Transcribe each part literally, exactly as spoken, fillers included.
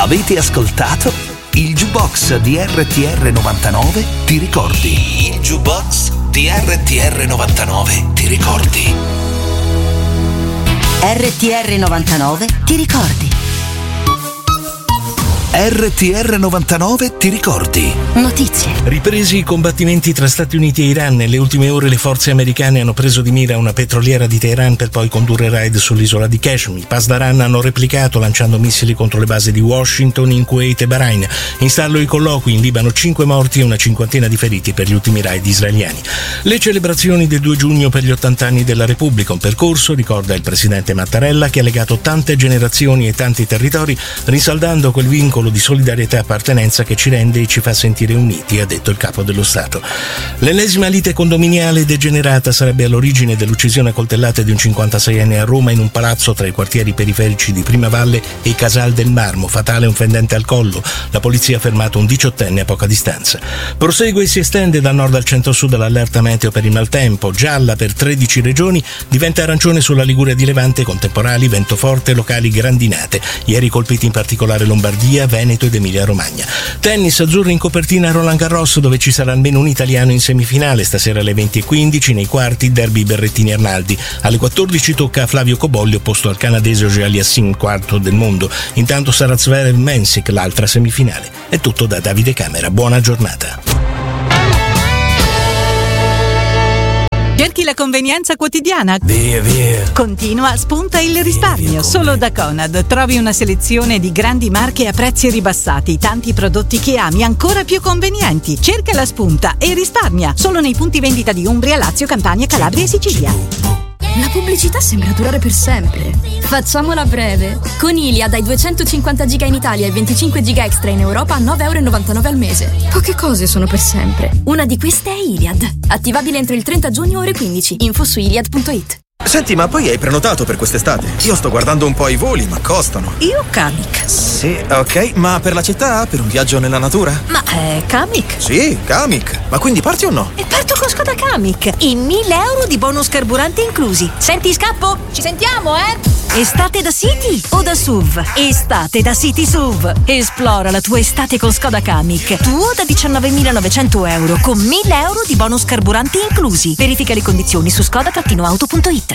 Avete ascoltato il Jukebox di R T R novantanove, ti ricordi? Il Jukebox di R T R novantanove, ti ricordi? R T R novantanove, ti ricordi? R T R novantanove, ti ricordi? Notizie. Ripresi i combattimenti tra Stati Uniti e Iran. Nelle ultime ore le forze americane hanno preso di mira una petroliera di Teheran per poi condurre raid sull'isola di Kashmir. I Pasdaran hanno replicato lanciando missili contro le basi di Washington in Kuwait e Bahrain. In stallo i colloqui, in Libano cinque morti e una cinquantina di feriti per gli ultimi raid israeliani. Le celebrazioni del due giugno per gli ottanta anni della Repubblica, un percorso, ricorda il presidente Mattarella, che ha legato tante generazioni e tanti territori, rinsaldando quel vincolo di solidarietà e appartenenza che ci rende e ci fa sentire uniti, ha detto il capo dello Stato. L'ennesima lite condominiale degenerata sarebbe all'origine dell'uccisione a coltellate di un cinquantaseienne a Roma in un palazzo tra i quartieri periferici di Primavalle e Casal del Marmo, fatale un fendente al collo. La polizia ha fermato un diciottenne a poca distanza. Prosegue e si estende dal nord al centro-sud l'allerta meteo per il maltempo, gialla per tredici regioni, diventa arancione sulla Liguria di Levante con temporali, vento forte, locali grandinate. Ieri colpiti in particolare Lombardia, Veneto ed Emilia Romagna. Tennis, azzurri in copertina a Roland Garros, dove ci sarà almeno un italiano in semifinale. Stasera alle venti e quindici nei quarti derby Berrettini-Arnaldi. Alle quattordici tocca a Flavio Cobolli opposto al canadese Auger-Aliassime, quarto del mondo. Intanto sarà Zverev-Mensik l'altra semifinale. È tutto da Davide Camera. Buona giornata. Cerchi la convenienza quotidiana? Via, via. Continua, spunta il risparmio. Via, via, Solo da Conad trovi una selezione di grandi marche a prezzi ribassati, tanti prodotti che ami ancora più convenienti. Cerca la spunta e risparmia. Solo nei punti vendita di Umbria, Lazio, Campania, Calabria e Sicilia. La pubblicità sembra durare per sempre. Facciamola breve. Con Iliad hai duecentocinquanta giga in Italia e venticinque giga extra in Europa a nove virgola novantanove euro al mese. Poche cose sono per sempre. Una di queste è Iliad. Attivabile entro il trenta giugno ore quindici. Info su iliad punto it. Senti, ma poi hai prenotato per quest'estate? Io sto guardando un po' i voli, ma costano. Io Kamiq. Sì, ok, ma per la città? Per un viaggio nella natura? Ma è Kamiq? Sì, Kamiq. Ma quindi parti o no? E parto con Skoda Kamiq. In mille euro di bonus carburante inclusi. Senti, scappo? Ci sentiamo, eh? Estate da City o da S U V? Estate da City S U V. Esplora la tua estate con Skoda Kamiq. Tuo da diciannovemilanovecento euro con mille euro di bonus carburanti inclusi. Verifica le condizioni su skoda auto punto it.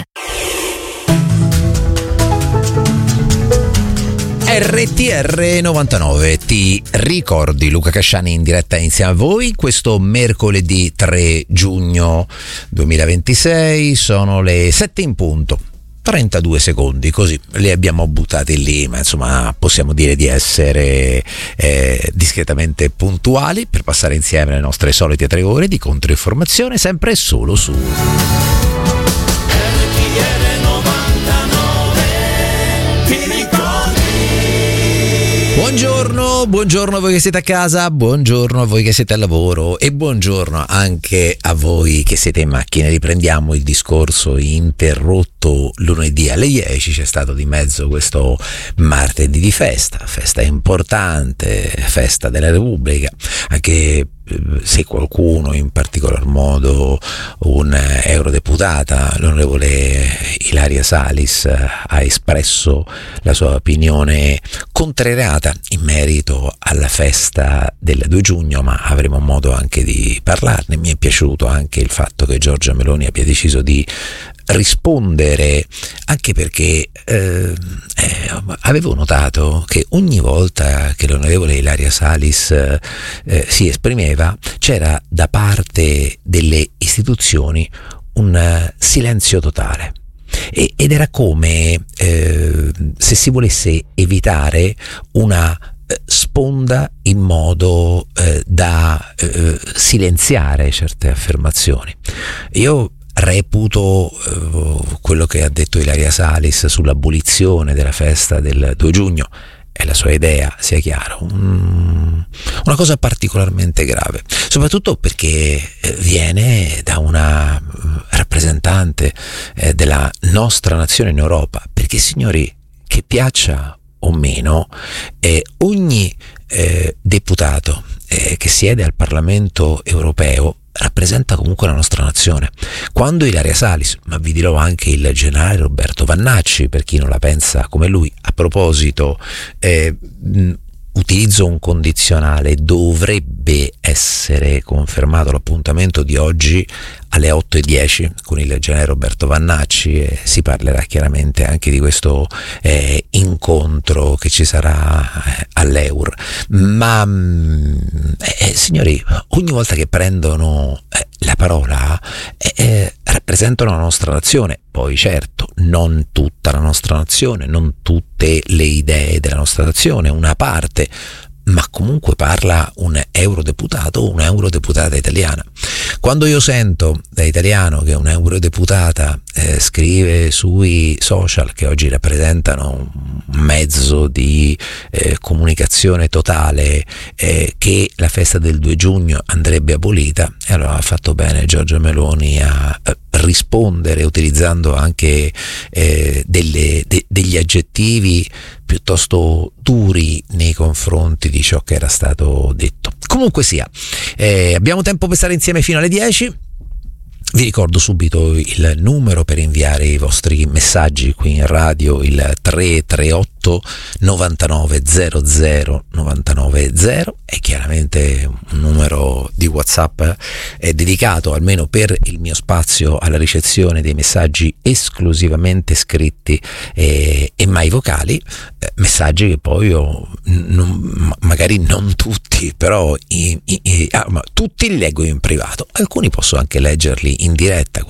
R T R novantanove, ti ricordi? Luca Casciani in diretta insieme a voi questo mercoledì tre giugno duemilaventisei, sono le sette in punto. trentadue secondi, così li abbiamo buttati lì, ma insomma possiamo dire di essere eh, discretamente puntuali per passare insieme le nostre solite tre ore di controinformazione, sempre e solo su Buongiorno, buongiorno a voi che siete a casa, buongiorno a voi che siete al lavoro e buongiorno anche a voi che siete in macchina. Riprendiamo il discorso interrotto lunedì alle dieci, c'è stato di mezzo questo martedì di festa, festa importante, festa della Repubblica, anche se qualcuno, in particolar modo un eurodeputata, l'onorevole Ilaria Salis, ha espresso la sua opinione contrariata in merito alla festa del due giugno, ma avremo modo anche di parlarne. Mi è piaciuto anche il fatto che Giorgia Meloni abbia deciso di rispondere, anche perché eh, eh, avevo notato che ogni volta che l'onorevole Ilaria Salis eh, si esprimeva c'era da parte delle istituzioni un uh, silenzio totale e, ed era come eh, se si volesse evitare una eh, sponda in modo eh, da eh, silenziare certe affermazioni. Io reputo eh, quello che ha detto Ilaria Salis sull'abolizione della festa del due giugno, è la sua idea, sia chiaro, un, una cosa particolarmente grave, soprattutto perché viene da una rappresentante eh, della nostra nazione in Europa, perché signori, che piaccia o meno, eh, ogni eh, deputato eh, che siede al Parlamento europeo rappresenta comunque la nostra nazione. Quando Ilaria Salis, ma vi dirò anche il generale Roberto Vannacci, per chi non la pensa come lui, a proposito eh, utilizzo un condizionale, dovrebbe essere confermato l'appuntamento di oggi alle otto e dieci con il generale Roberto Vannacci, e si parlerà chiaramente anche di questo eh, incontro che ci sarà eh, all'Eur. Ma eh, signori, ogni volta che prendono eh, la parola eh, eh, rappresentano la nostra nazione. Poi certo, non tutta la nostra nazione, non tutte le idee della nostra nazione, una parte, ma comunque parla un eurodeputato o un'eurodeputata italiana. Quando io sento da italiano che un'eurodeputata eh, scrive sui social, che oggi rappresentano un mezzo di eh, comunicazione totale, eh, che la festa del due giugno andrebbe abolita, e allora ha fatto bene Giorgia Meloni a eh, rispondere utilizzando anche eh, delle, de, degli aggettivi piuttosto duri nei confronti di ciò che era stato detto. Comunque sia, eh, abbiamo tempo per stare insieme fino alle dieci. Vi ricordo subito il numero per inviare i vostri messaggi qui in radio, il tre tre otto novantanove zero zero novantanove zero, e chiaramente un numero di WhatsApp è dedicato, almeno per il mio spazio, alla ricezione dei messaggi esclusivamente scritti e, e mai vocali, eh, messaggi che poi io non, magari non tutti, però i, i, i, ah, ma tutti li leggo in privato, alcuni posso anche leggerli in diretta.